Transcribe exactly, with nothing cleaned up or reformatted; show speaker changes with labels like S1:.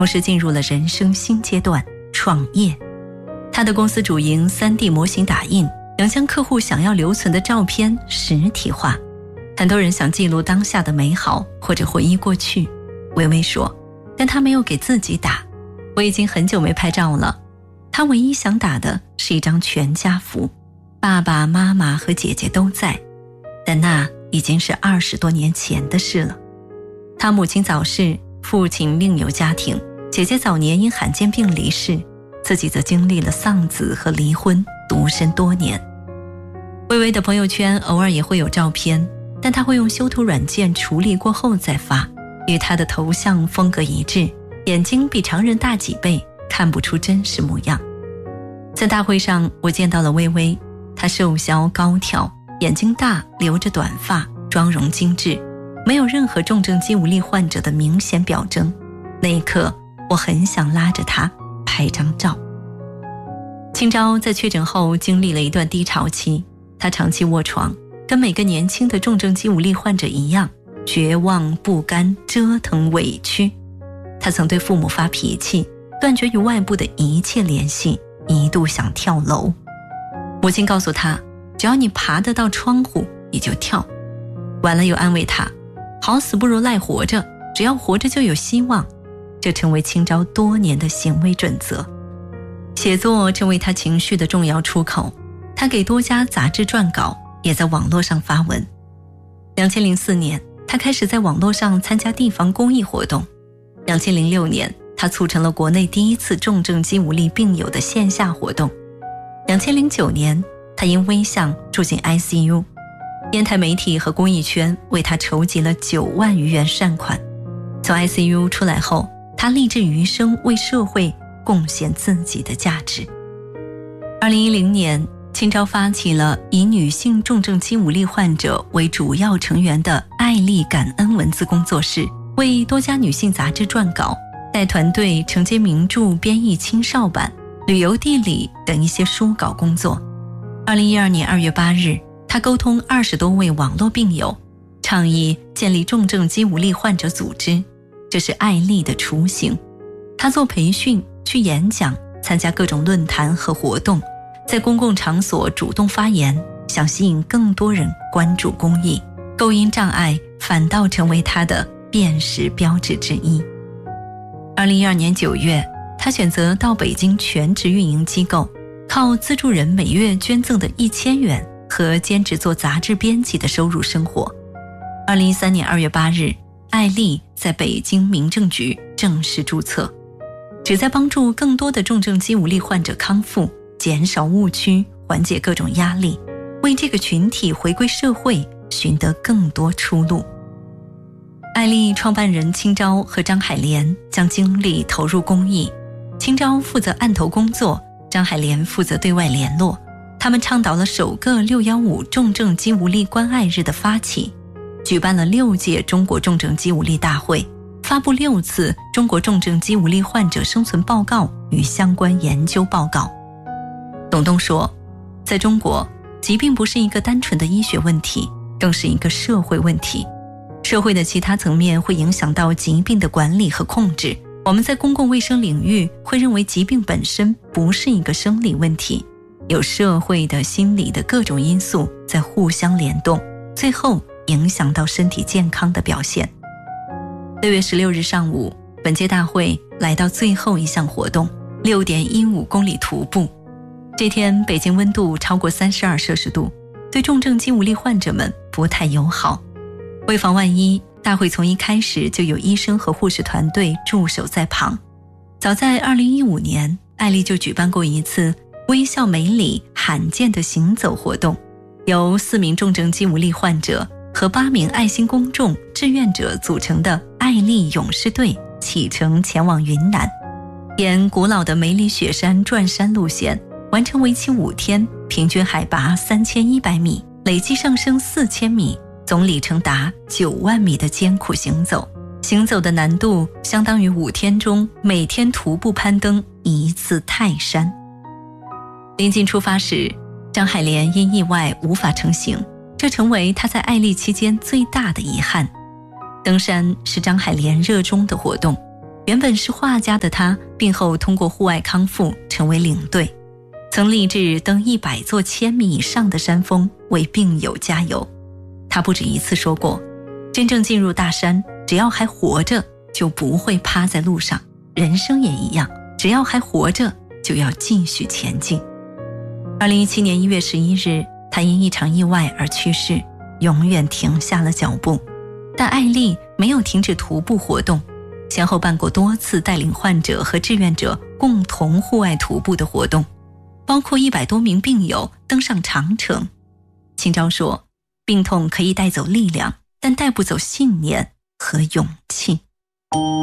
S1: 同时进入了人生新阶段，创业。他的公司主营 三 D 模型打印，能将客户想要留存的照片实体化。很多人想记录当下的美好，或者回忆过去。薇薇说，但他没有给自己打。我已经很久没拍照了，他唯一想打的是一张全家福，爸爸妈妈和姐姐都在，但那已经是二十多年前的事了。他母亲早逝，父亲另有家庭，姐姐早年因罕见病离世，自己则经历了丧子和离婚，独身多年。薇薇的朋友圈偶尔也会有照片，但她会用修图软件处理过后再发，与她的头像风格一致，眼睛比常人大几倍，看不出真实模样。在大会上，我见到了薇薇，她瘦小高挑，眼睛大，留着短发，妆容精致，没有任何重症肌无力患者的明显表征。那一刻，我很想拉着她拍张照。清朝在确诊后经历了一段低潮期，她长期卧床，跟每个年轻的重症肌无力患者一样，绝望、不甘、折腾、委屈。她曾对父母发脾气，断绝与外部的一切联系，一度想跳楼。母亲告诉她，只要你爬得到窗户，你就跳。完了又安慰她，好死不如赖活着，只要活着就有希望。这成为清朝多年的行为准则。写作成为她情绪的重要出口，她给多家杂志撰稿，也在网络上发文。二零零四年，她开始在网络上参加地方公益活动。二零零六年，她促成了国内第一次重症肌无力病友的线下活动。二零零九年，她因危相住进 I C U， 烟台媒体和公益圈为她筹集了九万余元善款。从 I C U 出来后，她立志余生为社会贡献自己的价值。二零一零年，清朝发起了以女性重症肌无力患者为主要成员的爱丽感恩文字工作室，为多家女性杂志撰稿，带团队承接名著编译青少版、旅游地理等一些书稿工作。二零一二年二月八日，她沟通二十多位网络病友，倡议建立重症肌无力患者组织，这是爱丽的雏形。她做培训，去演讲，参加各种论坛和活动，在公共场所主动发言，想吸引更多人关注公益。构音障碍反倒成为她的辨识标志之一。二零一二年九月，她选择到北京全职运营机构，靠资助人每月捐赠的一千元和兼职做杂志编辑的收入生活。二零一三年二月八日，爱丽在北京民政局正式注册，旨在帮助更多的重症肌无力患者康复，减少误区，缓解各种压力，为这个群体回归社会寻得更多出路。爱丽创办人清昭和张海莲将精力投入公益，清昭负责案头工作，张海莲负责对外联络。他们倡导了首个六一五重症肌无力关爱日的发起，举办了六届中国重症肌无力大会，发布六次中国重症肌无力患者生存报告与相关研究报告。董东说，在中国，疾病不是一个单纯的医学问题，更是一个社会问题。社会的其他层面会影响到疾病的管理和控制。我们在公共卫生领域会认为疾病本身不是一个生理问题，有社会的、心理的各种因素在互相联动，最后影响到身体健康的表现。六月十六日上午，本届大会来到最后一项活动 六点一五公里徒步。这天北京温度超过三十二摄氏度，对重症肌无力患者们不太友好。为防万一，大会从一开始就有医生和护士团队驻守在旁。早在二零一五年，爱丽就举办过一次微笑美里罕见的行走活动，由四名重症肌无力患者和八名爱心公众志愿者组成的爱丽勇士队启程前往云南，沿古老的梅里雪山转山路线，完成为期五天，平均海拔三千一百米，累计上升四千米，总里程达九万米的艰苦行走。行走的难度相当于五天中每天徒步攀登一次泰山。临近出发时，张海莲因意外无法成行，这成为他在爱丽期间最大的遗憾。登山是张海莲热衷的活动， 原本是画家的他，病后通过户外康复成为领队，曾立志登一百座千米以上的山峰为病友加油。他不止一次说过，真正进入大山，只要还活着就不会趴在路上，人生也一样，只要还活着就要继续前进。二零一七年一月十一日，他因一场意外而去世，永远停下了脚步。但艾丽没有停止徒步活动，先后办过多次带领患者和志愿者共同户外徒步的活动，包括一百多名病友登上长城。清照说，病痛可以带走力量，但带不走信念和勇气。